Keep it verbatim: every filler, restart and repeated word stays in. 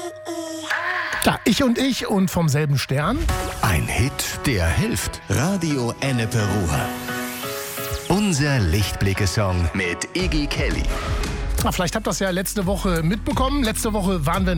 Ja, ich und ich und vom selben Stern. Ein Hit, der hilft. Radio Ennepe Ruhr. Unser Lichtblicke-Song mit Iggy Kelly. Vielleicht habt ihr das ja letzte Woche mitbekommen. Letzte Woche waren wir